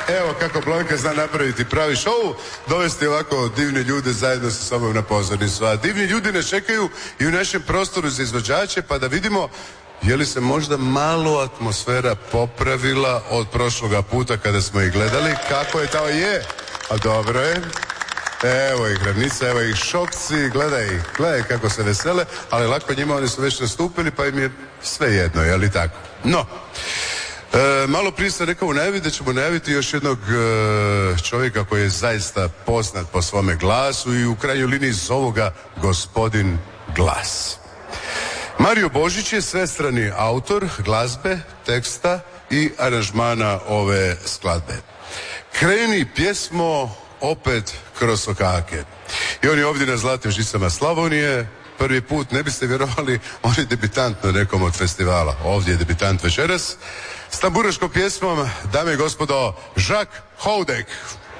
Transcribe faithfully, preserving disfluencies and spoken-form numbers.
Evo kako Blanka zna napraviti pravi show, dovesti ovako divni ljude zajedno sa sobom na pozornicu. A divni ljudi ne čekaju i u našem prostoru za izvođače, pa da vidimo je li se možda malo atmosfera popravila od prošloga puta kada smo ih gledali. Kako je to? Je. A dobro je. Evo ih Ravnica, evo ih Šokci, gledaj ih, gledaj kako se vesele, ali lako njima, oni su već nastupili pa im je sve jedno, je li tako? No, e, malo prije sam rekao u najavi da ćemo najaviti još jednog e, čovjeka koji je zaista poznat po svome glasu i u krajnjoj liniji zovu ga Gospodin Glas. Mario Božić je svestrani autor glazbe, teksta i aranžmana ove skladbe. Kreni pjesmo opet kroz sokake. I on je ovdje na Zlatnim žicama Slavonije. Prvi put, ne biste vjerovali, on je debitant na nekom od festivala. Ovdje je debitant večeras. S tamburaškom pjesmom, dame i gospodo, Žak Houdek.